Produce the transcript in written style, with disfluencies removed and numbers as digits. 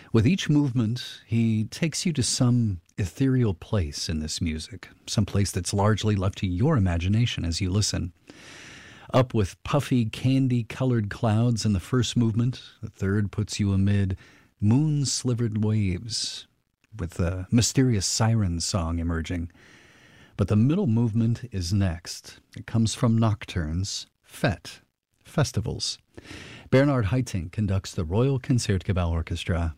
With each movement, he takes you to some ethereal place in this music, some place that's largely left to your imagination as you listen. Up with puffy, candy-colored clouds in the first movement, the third puts you amid moon-slivered waves, with a mysterious siren song emerging. But the middle movement is next. It comes from nocturnes, fête, festivals. Bernard Haitink conducts the Royal Concertgebouw Orchestra